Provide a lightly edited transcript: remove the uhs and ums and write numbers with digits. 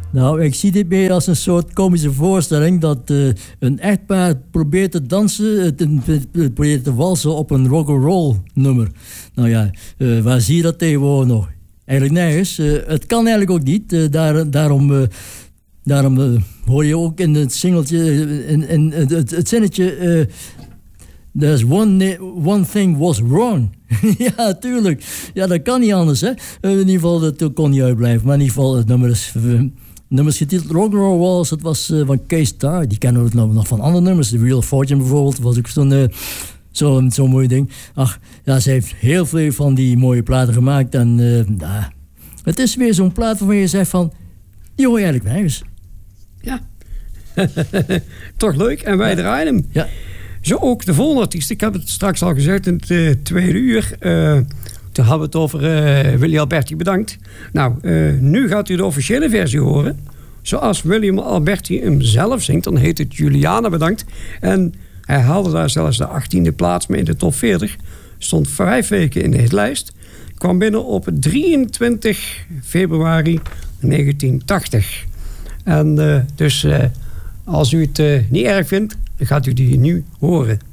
Nou, ik zie dit meer als een soort komische voorstelling dat een echtpaar probeert te dansen, probeert te walsen op een rock'n'roll nummer. Nou ja, waar zie je dat tegenwoordig nog? Eigenlijk nergens. Het kan eigenlijk ook niet. Daarom hoor je ook in het singeltje, in het zinnetje... There's one thing was wrong. Ja, tuurlijk. Ja, dat kan niet anders, hè. In ieder geval, dat kon niet uitblijven. Maar in ieder geval, het nummer is getiteld Rock'n'Roll Waltz. Dat was van Kay Starr. Die kennen we nog van andere nummers. The Wheel of Fortune bijvoorbeeld. Was ook zo'n mooi ding. Ach, ja, ze heeft heel veel van die mooie platen gemaakt. En het is weer zo'n plaat waarvan je zegt van... Die hoor je eigenlijk nergens. Ja. Toch leuk. En wij draaien hem. Ja. Zo ook de volgende artiest. Ik heb het straks al gezegd in het tweede uur. Toen hadden we het over Willy Alberti bedankt. Nou, nu gaat u de officiële versie horen. Zoals William Alberti hem zelf zingt. Dan heet het Juliana bedankt. En hij haalde daar zelfs de 18e plaats mee in de top 40. Stond 5 weken in de hitlijst. Kwam binnen op 23 februari 1980. En dus als u het niet erg vindt... dan gaat u die nu horen.